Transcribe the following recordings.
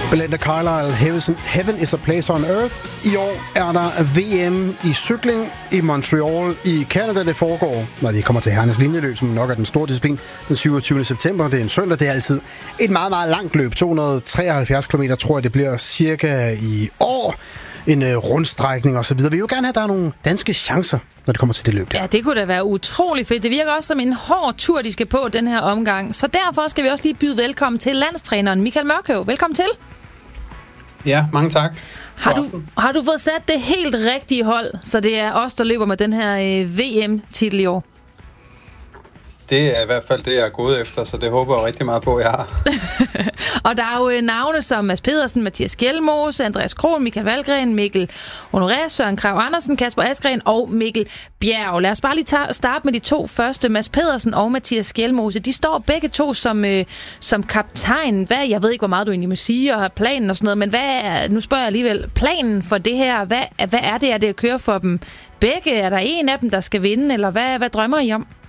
Belinda Carlisle, Heaven is a Place on Earth. I år er der VM i cykling i Montreal i Canada. Det foregår, når de kommer til herrenes linjeløb, som nok er den store disciplin, den 27. september. Det er en søndag, det er altid et meget, meget langt løb. 273 km, tror jeg, det bliver cirka i år. En rundstrækning og så videre. Vi vil jo gerne have, at der er nogle danske chancer, når det kommer til det løb der. Ja, det kunne da være utrolig fedt. Det virker også som en hård tur, de skal på den her omgang. Så derfor skal vi også lige byde velkommen til landstræneren Michael Mørkøv. Velkommen til. Ja, mange tak. Har du fået sat det helt rigtige hold, så det er os, der løber med den her VM-titel i år? Det er i hvert fald det, jeg er gået efter, så det håber jeg rigtig meget på, jeg har. Og der er jo navne som Mads Pedersen, Mathias Gjelmose, Andreas Kron, Michael Valgren, Mikkel Honoré, Søren Krag Andersen, Kasper Askren og Mikkel Bjerg. Lad os bare lige starte med de to første. Mads Pedersen og Mathias Gjelmose, de står begge to som kaptajn. Jeg ved ikke, hvor meget du egentlig må sige, og planen og sådan noget, men nu spørger jeg alligevel, planen for det her, hvad er det, at køre for dem begge? Er der en af dem, der skal vinde, eller hvad drømmer I om?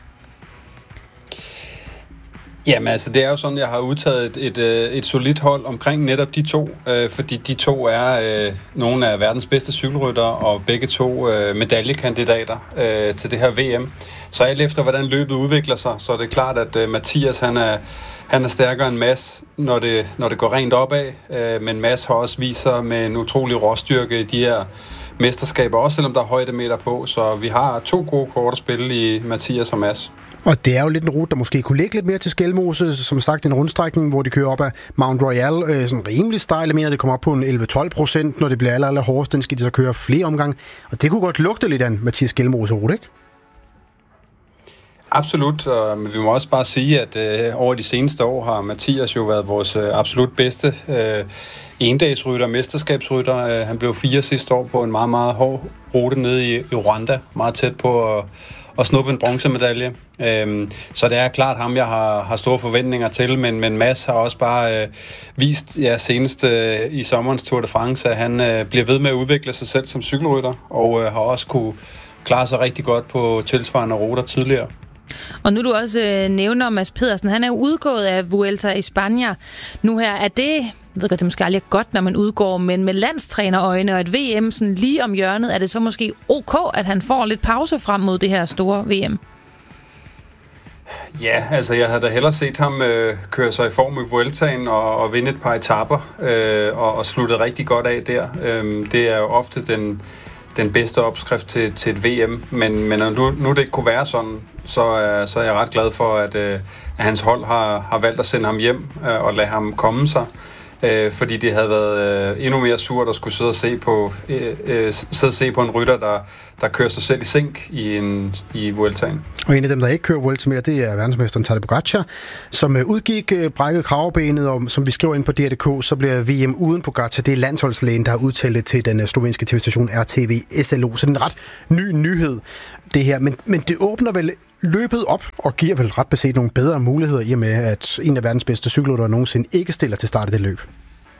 Jamen altså, det er jo sådan, jeg har udtaget et solidt hold omkring netop de to, fordi de to er nogle af verdens bedste cykelryttere, og begge to medaljekandidater til det her VM. Så alt efter, hvordan løbet udvikler sig, så er det klart, at Mathias, han er stærkere end Mads, når det går rent opad, men Mads har også vist sig med en utrolig råstyrke i de her mesterskaber, også selvom der er højdemeter på, så vi har to gode kort at spille i Mathias og Mads. Og det er jo lidt en rute, der måske kunne ligge lidt mere til Skelmose, som sagt en rundstrækning, hvor de kører op ad Mount Royal, sådan rimelig stejl. Jeg mener, det kommer op på en 11-12%, når det bliver aller hårdest, den skal de så køre flere omgange. Og det kunne godt lugte lidt af en Mathias Skelmose-rute, ikke? Absolut, men vi må også bare sige, at over de seneste år har Mathias jo været vores absolut bedste endagsrytter, mesterskabsrytter. Han blev 4 sidste år på en meget, meget hård rute nede i Rwanda, meget tæt på at snuppe en bronzemedalje. Så det er klart ham, jeg har store forventninger til, men Mads har også bare vist senest i sommerens Tour de France, at han bliver ved med at udvikle sig selv som cykelrytter, og har også kunne klare sig rigtig godt på tilsvarende ruter tidligere. Og nu du også nævner Mads Pedersen, han er jo udgået af Vuelta i Spanien. Nu her er det, jeg ved godt, det måske aldrig er godt, når man udgår, men med landstrænerøjne og et VM sådan lige om hjørnet, er det så måske ok, at han får lidt pause frem mod det her store VM? Ja, altså jeg havde da hellere set ham køre sig i form i Vueltaen og vinde et par etaper og slutte rigtig godt af der. Det er jo ofte den bedste opskrift til et VM, men når nu det ikke kunne være sådan, så er jeg ret glad for, at hans hold har valgt at sende ham hjem og lade ham komme sig, fordi det havde været endnu mere surt at skulle sidde og se på en rytter, der kører sig selv i sænk i Vueltaen. Og en af dem, der ikke kører Vuelta mere, det er verdensmesteren Tadej Pogačar, som udgik brækket kravbenet, og som vi skriver ind på DR.dk, så bliver VM uden Pogačar. Det er landsholdslægen, der har udtalt det til den slovenske tv-station RTV SLO. Så det er en ret ny nyhed, det her. Men det åbner vel løbet op og giver vel ret beset nogle bedre muligheder i og med, at en af verdens bedste cykelryttere nogensinde ikke stiller til start af det løb.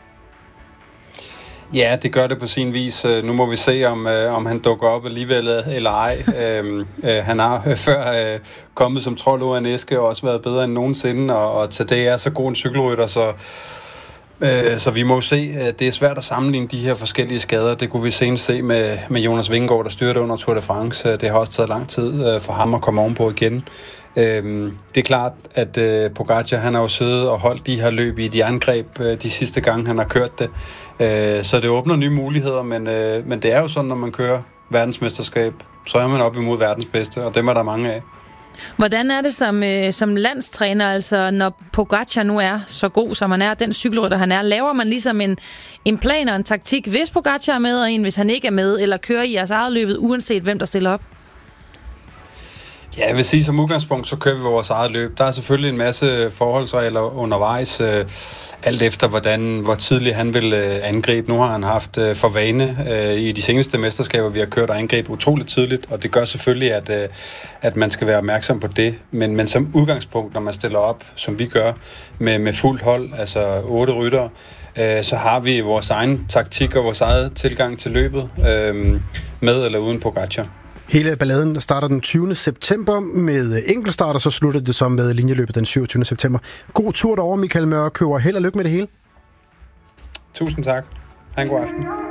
Ja, det gør det på sin vis. Nu må vi se, om han dukker op alligevel eller ej. Han har før kommet som trold ud af en æske og også været bedre end nogensinde, og Tadej er så god en cykelrytter, så vi må se, at det er svært at sammenligne de her forskellige skader. Det kunne vi senest se med Jonas Vingegaard, der styrte under Tour de France. Det har også taget lang tid for ham at komme ovenpå igen. Det er klart, at Pogačar, han har jo siddet og holdt de her løb i et jerngreb de sidste gange, han har kørt det. Så det åbner nye muligheder, men det er jo sådan, når man kører verdensmesterskab, så er man op imod verdens bedste, og dem er der mange af. Hvordan er det som landstræner, altså når Pogačar nu er så god, som han er, den cykelrytter han er, laver man ligesom en plan og en taktik, hvis Pogačar er med, og en hvis han ikke er med, eller kører i jeres eget løbet, uanset hvem der stiller op? Ja, jeg vil sige, som udgangspunkt, så kører vi vores eget løb. Der er selvfølgelig en masse forholdsregler undervejs, alt efter hvor tidligt han vil angribe. Nu har han haft for vane i de seneste mesterskaber, vi har kørt og angribe utroligt tidligt, og det gør selvfølgelig, at man skal være opmærksom på det. Men som udgangspunkt, når man stiller op, som vi gør, med fuldt hold, altså 8 ryttere, så har vi vores egen taktik og vores eget tilgang til løbet, med eller uden Pogačar. Hele balladen starter den 20. september med enkeltstart, og så slutter det så med linjeløbet den 27. september. God tur derovre, Michael Mørkøv, og held og lykke med det hele. Tusind tak. Ha' en god aften.